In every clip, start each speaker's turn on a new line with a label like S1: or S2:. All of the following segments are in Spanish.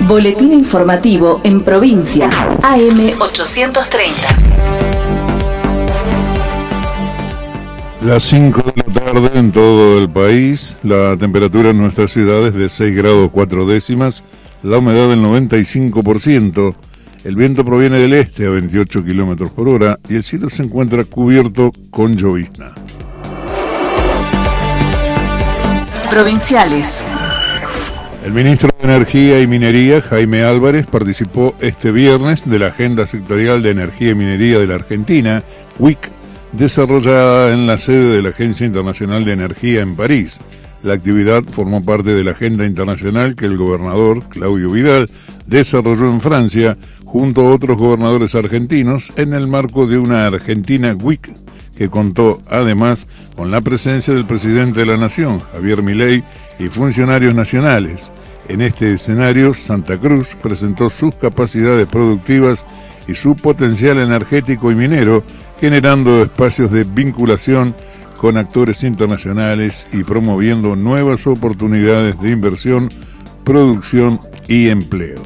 S1: Boletín informativo en provincia, AM 830.
S2: Las 5 de la tarde en todo el país, la temperatura en nuestras ciudades de 6 grados 4 décimas, la humedad del 95%, el viento proviene del este a 28 kilómetros por hora y el cielo se encuentra cubierto con llovizna.
S1: Provinciales.
S2: El ministro de Energía y Minería, Jaime Álvarez, participó este viernes de la Agenda Sectorial de Energía y Minería de la Argentina, WIC, desarrollada en la sede de la Agencia Internacional de Energía en París. La actividad formó parte de la agenda internacional que el gobernador, Claudio Vidal, desarrolló en Francia junto a otros gobernadores argentinos en el marco de una Argentina WIC, que contó además con la presencia del presidente de la Nación, Javier Milei, y funcionarios nacionales. En este escenario, Santa Cruz presentó sus capacidades productivas y su potencial energético y minero, generando espacios de vinculación con actores internacionales y promoviendo nuevas oportunidades de inversión, producción y empleo.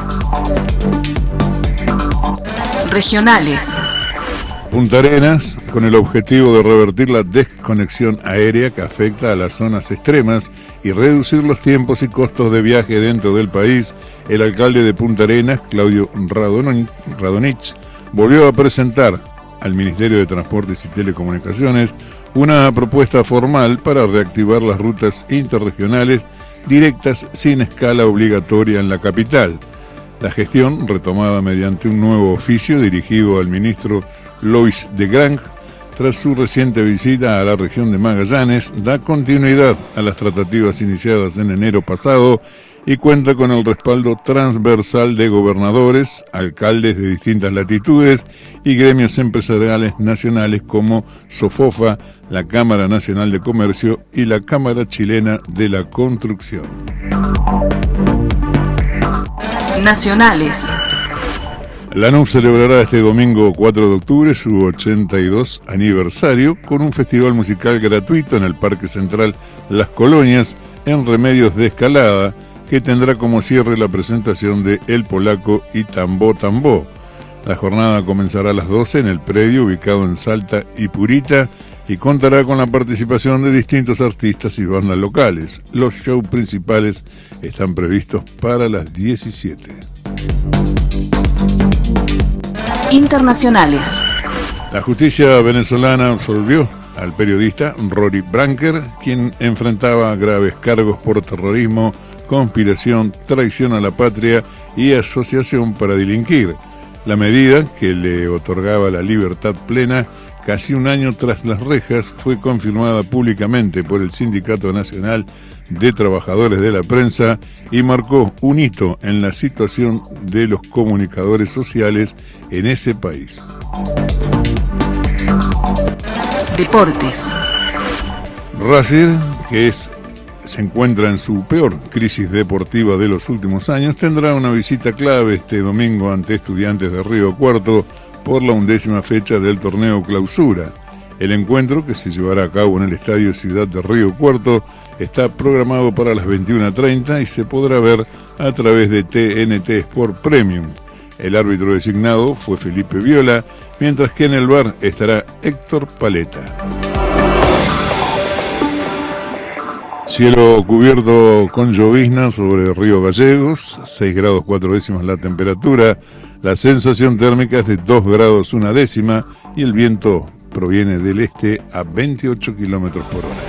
S1: Regionales.
S2: Punta Arenas, con el objetivo de revertir la desconexión aérea que afecta a las zonas extremas y reducir los tiempos y costos de viaje dentro del país, el alcalde de Punta Arenas, Claudio Radonich, volvió a presentar al Ministerio de Transportes y Telecomunicaciones una propuesta formal para reactivar las rutas interregionales directas sin escala obligatoria en la capital. La gestión, retomada mediante un nuevo oficio dirigido al ministro Lois de Grange, tras su reciente visita a la región de Magallanes, da continuidad a las tratativas iniciadas en enero pasado y cuenta con el respaldo transversal de gobernadores, alcaldes de distintas latitudes y gremios empresariales nacionales como SOFOFA, la Cámara Nacional de Comercio y la Cámara Chilena de la Construcción.
S1: Nacionales.
S2: Lanús celebrará este domingo 4 de octubre su 82 aniversario con un festival musical gratuito en el Parque Central Las Colonias en Remedios de Escalada, que tendrá como cierre la presentación de El Polaco y Tambó Tambó. La jornada comenzará a las 12 en el predio ubicado en Salta y Purita y contará con la participación de distintos artistas y bandas locales. Los shows principales están previstos para las 17.
S1: Internacionales.
S2: La justicia venezolana absolvió al periodista Rory Branker, quien enfrentaba graves cargos por terrorismo, conspiración, traición a la patria y asociación para delinquir. La medida, que le otorgaba la libertad plena casi un año tras las rejas, fue confirmada públicamente por el Sindicato Nacional de Trabajadores de la Prensa y marcó un hito en la situación de los comunicadores sociales en ese país.
S1: Deportes.
S2: Racing, que se encuentra en su peor crisis deportiva de los últimos años, tendrá una visita clave este domingo ante Estudiantes de Río Cuarto por la 11ª fecha del torneo Clausura. El encuentro, que se llevará a cabo en el Estadio Ciudad de Río Cuarto, está programado para las 21:30 y se podrá ver a través de TNT Sport Premium. El árbitro designado fue Felipe Viola, mientras que en el VAR estará Héctor Paleta. Cielo cubierto con llovizna sobre Río Gallegos, 6 grados 4 décimas la temperatura, la sensación térmica es de 2 grados 1 décima y el viento proviene del este a 28 kilómetros por hora.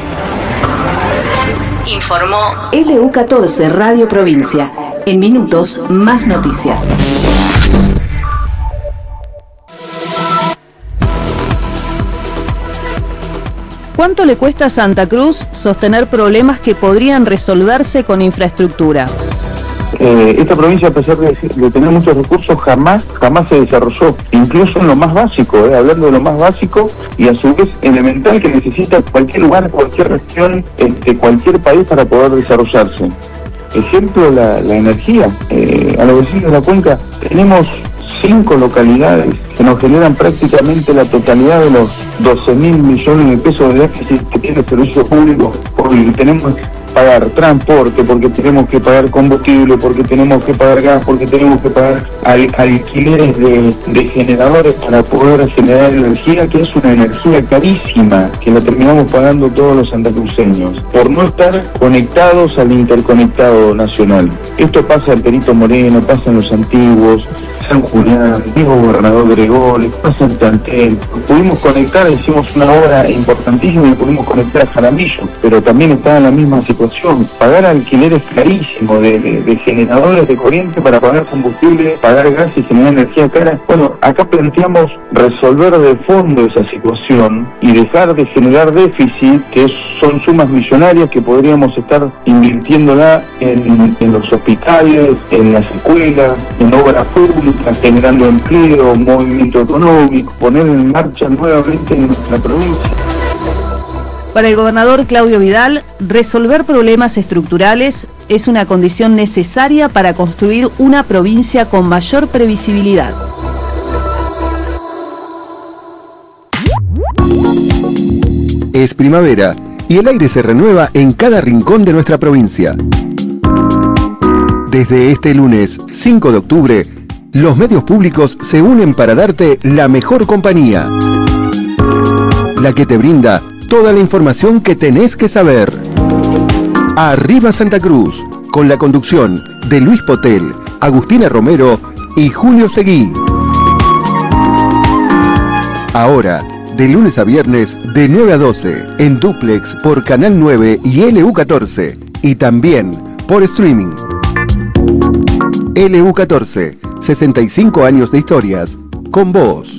S1: Informó LU14 Radio Provincia. En minutos, más noticias.
S3: ¿Cuánto le cuesta a Santa Cruz sostener problemas que podrían resolverse con infraestructura?
S4: Esta provincia, a pesar de tener muchos recursos, jamás se desarrolló, incluso en lo más básico, hablando de lo más básico y a su vez elemental que necesita cualquier lugar, cualquier región, cualquier país para poder desarrollarse. Ejemplo, la energía. A los vecinos de la cuenca tenemos 5 localidades que nos generan prácticamente la totalidad de los 12.000 millones de pesos de déficit que tiene el servicio público. Hoy tenemos pagar transporte, porque tenemos que pagar combustible, porque tenemos que pagar gas, porque tenemos que pagar alquileres de generadores para poder generar energía, que es una energía carísima, que la terminamos pagando todos los santacruceños, por no estar conectados al interconectado nacional. Esto pasa en Perito Moreno, pasa en Los Antiguos, San Julián, Diego Gobernador Gregores, pasa en Tantel. Pudimos conectar, hicimos una obra importantísima y pudimos conectar a Jaramillo, pero también está en la misma situación. Pagar alquileres carísimos de generadores de corriente para pagar combustible, pagar gas y generar energía cara. Bueno, acá planteamos resolver de fondo esa situación y dejar de generar déficit, que son sumas millonarias que podríamos estar invirtiéndola en los hospitales, en las escuelas, en obras públicas, generando empleo, movimiento económico, poner en marcha nuevamente en nuestra provincia.
S3: Para el gobernador Claudio Vidal, resolver problemas estructurales es una condición necesaria para construir una provincia con mayor previsibilidad.
S5: Es primavera y el aire se renueva en cada rincón de nuestra provincia. Desde este lunes 5 de octubre, los medios públicos se unen para darte la mejor compañía, la que te brinda toda la información que tenés que saber. Arriba Santa Cruz, con la conducción de Luis Potel, Agustina Romero y Julio Seguí. Ahora, de lunes a viernes, de 9 a 12, en Duplex por Canal 9 y LU14, y también por streaming. LU14, 65 años de historias, con vos.